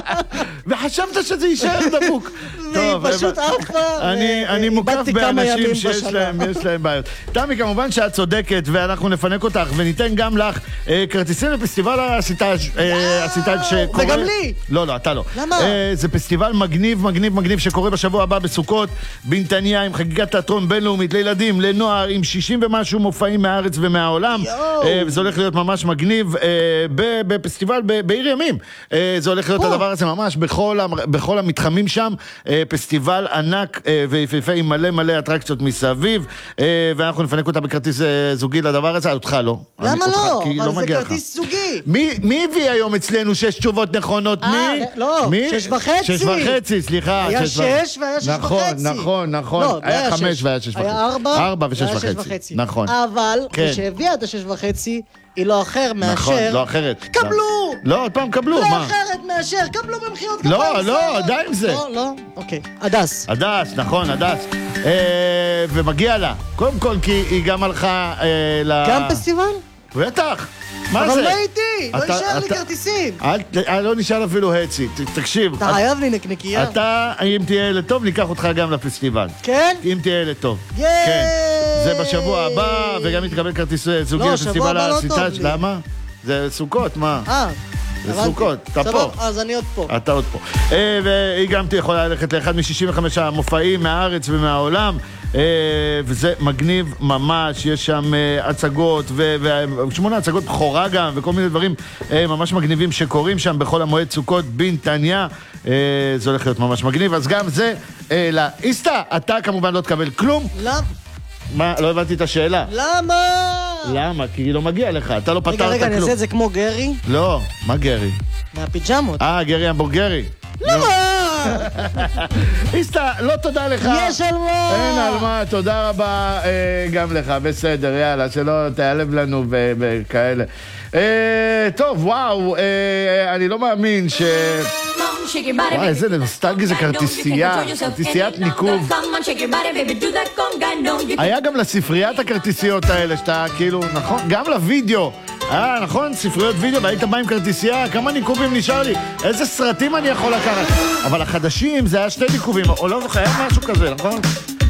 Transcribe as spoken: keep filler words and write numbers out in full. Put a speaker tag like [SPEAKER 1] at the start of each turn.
[SPEAKER 1] וחשבת שזה יישאר דבוק.
[SPEAKER 2] והיא פשוט עפה.
[SPEAKER 1] אני מוקף באנשים שיש להם, יש להם בעיות. תמי, כמובן שאת צודקת, ואנחנו נפנק אותך, וניתן גם לך כרטיסים לפסטיבל הסיטאז' שקורה...
[SPEAKER 2] וגם לי!
[SPEAKER 1] לא, לא, אתה לא.
[SPEAKER 2] למה?
[SPEAKER 1] זה פסטיבל מגניב, מגניב, מגניב, שקורה בשבוע הבא בסוכות, בנתניה, עם חגיגת תיאטרון בינלאומית לילדים, לנוער, עם שישים ומשהו מופעים מהארץ ומהעולם. וזה הולך להיות ממש מגניב בפסטיבל בעיר ימים. זה הולך להיות הדבר הזה ממש בכל המתחמים שם. פסטיבל ענק ויפהפה עם מלא מלא אטרקציות מסביב, ואנחנו נפנק אותה בכרטיס זוגי לדבר הזה. אותך לא.
[SPEAKER 2] למה לא? אבל זה כרטיס זוגי.
[SPEAKER 1] מי הביא היום אצלנו שש תשובות נכונות? מי?
[SPEAKER 2] לא, שש וחצי.
[SPEAKER 1] שש וחצי, סליחה.
[SPEAKER 2] היה שש והיה שש
[SPEAKER 1] נכון,
[SPEAKER 2] וחצי.
[SPEAKER 1] נכון, נכון. היה חמש והיה שש וחצי.
[SPEAKER 2] היה ארבע.
[SPEAKER 1] ארבע ושש וחצי. נכון.
[SPEAKER 2] אבל, כשהביאה את השש וחצי, היא לא אחר מאשר...
[SPEAKER 1] נכון, לא אחרת.
[SPEAKER 2] קבלו!
[SPEAKER 1] לא, עוד פעם קבלו, מה?
[SPEAKER 2] לא אחרת מאשר, קבלו במחיאות כפיים.
[SPEAKER 1] לא, לא, די עם זה.
[SPEAKER 2] לא, לא, אוקיי. הדס.
[SPEAKER 1] הדס, נכון, הדס. ומגיע לה. קודם כל, כי היא גם הלכה ל...
[SPEAKER 2] גם פסטיבל?
[SPEAKER 1] בטח. מה זה?
[SPEAKER 2] אבל מה איתי? לא יישאר לי כרטיסים.
[SPEAKER 1] לא נשאר אפילו הצי. תקשיב.
[SPEAKER 2] אתה חייב לי נקניקייה.
[SPEAKER 1] אתה, אם תהיה ילד טוב, ניקח אותך גם לפסטיבל.
[SPEAKER 2] כן?
[SPEAKER 1] אם תהיה ילד טוב.
[SPEAKER 2] ייי!
[SPEAKER 1] זה בשבוע הבא, וגם יתקבל כרטיס זוגי לפסטיבל הסיטאז'. למה? זה סוכות, מה?
[SPEAKER 2] אה.
[SPEAKER 1] זה סוכות, אתה פה.
[SPEAKER 2] אז אני עוד פה.
[SPEAKER 1] אתה עוד פה. והיא גם יכולה ללכת לאחד מ-שישים וחמישה מופעים מהארץ ומהעולם, וזה מגניב ממש. יש שם הצגות, ושמונה הצגות בחורה גם, וכל מיני דברים ממש מגניבים שקורים שם בכל המועד סוכות בנתניה. זה הולך להיות ממש מגניב, אז גם זה לאיסטה. אתה כמובן לא תקבל כלום.
[SPEAKER 2] למה?
[SPEAKER 1] מה? לא הבנתי את השאלה.
[SPEAKER 2] למה?
[SPEAKER 1] למה? כי לא מגיע לך, אתה לא פתרת כלום.
[SPEAKER 2] רגע, רגע, אני אעשה את זה כמו גרי?
[SPEAKER 1] לא, מה גרי?
[SPEAKER 2] מהפיג'מות.
[SPEAKER 1] אה, גרי המבורגרי.
[SPEAKER 2] למה?
[SPEAKER 1] איסטה, לא תודה לך.
[SPEAKER 2] יש על מה.
[SPEAKER 1] אין על מה, תודה רבה גם לך, בסדר, יאללה, שלא תיעלב לנו וכאלה. טוב, וואו, אני לא מאמין ש... וואי, איזה נוסטלגי, זה כרטיסייה, כרטיסיית ניקוב. היה גם לספריית הכרטיסיות האלה, שאתה כאילו, נכון, גם לוידאו. אה, נכון, ספריות וידאו, והיית בא עם כרטיסייה, כמה ניקובים נשאר לי, איזה סרטים אני יכול לקחת. אבל החדשים זה היה שתי ניקובים, או לא זוכר, היה משהו כזה, נכון?